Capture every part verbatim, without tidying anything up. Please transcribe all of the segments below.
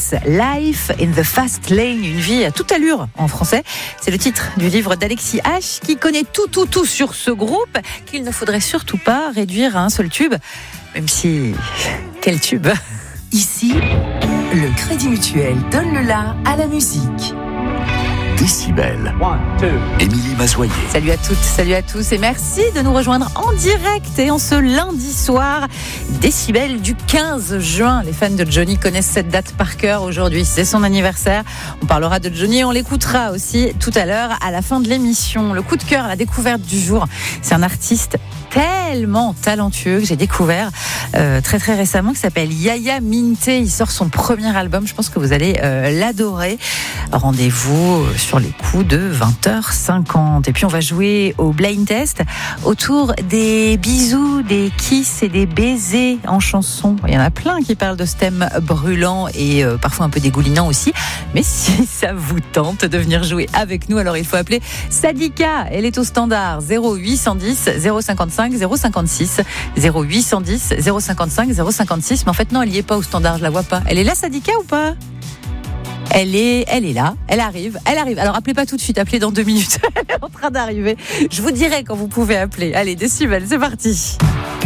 Eagles, Life in the Fast Lane, une vie à toute allure en français. C'est le titre du livre d'Alexis H qui connaît tout, tout, tout sur ce groupe qu'il ne faudrait surtout pas réduire à un seul tube, même si... Quel tube! Ici, le Crédit Mutuel donne le la à la musique. Décibel. Émilie Mazoyer. Salut à toutes, salut à tous et merci de nous rejoindre en direct et en ce lundi soir. Décibel du quinze juin. Les fans de Johnny connaissent cette date par cœur aujourd'hui. C'est son anniversaire. On parlera de Johnny et on l'écoutera aussi tout à l'heure à la fin de l'émission. Le coup de cœur, la découverte du jour. C'est un artiste tellement talentueux que j'ai découvert euh, très très récemment qui s'appelle Yaya Minte. Il sort son premier album. Je pense que vous allez euh, l'adorer. Rendez-vous sur les coups de vingt heures cinquante. Et puis on va jouer au blind test autour des bisous, des kisses et des baisers en chanson. Il y en a plein qui parlent de ce thème brûlant et euh, parfois un peu dégoulinant aussi. Mais si ça vous tente de venir jouer avec nous, alors il faut appeler Sadika. Elle est au standard zéro huit cent dix zéro cinquante-cinq zéro cinquante-six. zéro huit cent dix zéro cinquante-cinq zéro cinquante-six. Mais en fait non, elle n'y est pas au standard, je la vois pas. Elle est là, Sadika, ou pas ? Elle est, elle est là, elle arrive, elle arrive. Alors appelez pas tout de suite, appelez dans deux minutes. Elle est en train d'arriver. Je vous dirai quand vous pouvez appeler. Allez, Décibel, c'est parti.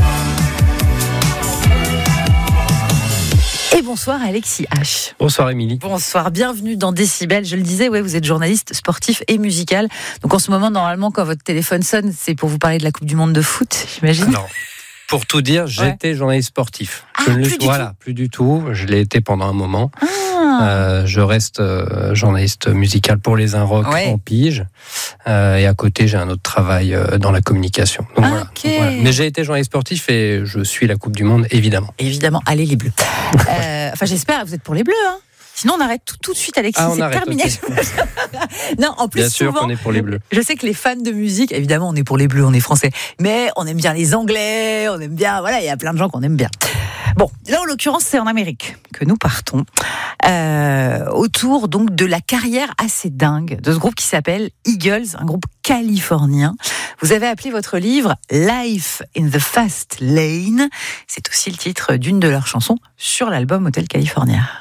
Et bonsoir Alexis H. Bonsoir Émilie. Bonsoir, bienvenue dans Décibel. Je le disais, ouais, vous êtes journaliste sportif et musical. Donc en ce moment, normalement, quand votre téléphone sonne, c'est pour vous parler de la Coupe du Monde de foot, j'imagine. Non. Pour tout dire, j'étais ouais. journaliste sportif. Ah, je ne plus le, du voilà, tout. plus du tout. Je l'ai été pendant un moment. Ah. Euh, je reste euh, journaliste musical pour les Inrocks ouais. en pige. Euh, et à côté, j'ai un autre travail euh, dans la communication. Donc, ah, voilà. Okay. Donc, voilà. Mais j'ai été journaliste sportif et je suis la Coupe du Monde, évidemment. Évidemment, allez les Bleus. euh, enfin, j'espère, vous êtes pour les Bleus, hein. Sinon, on arrête tout, tout de suite, Alexis. Ah, on c'est arrête, terminé. Okay. Non, en plus, bien sûr souvent, qu'on est pour les Bleus. Je sais que les fans de musique, évidemment, on est pour les Bleus, on est français. Mais on aime bien les Anglais, on aime bien, voilà, il y a plein de gens qu'on aime bien. Bon, là, en l'occurrence, c'est en Amérique que nous partons. Euh, autour, donc, de la carrière assez dingue de ce groupe qui s'appelle Eagles, un groupe californien. Vous avez appelé votre livre Life in the Fast Lane. C'est aussi le titre d'une de leurs chansons sur l'album Hotel California.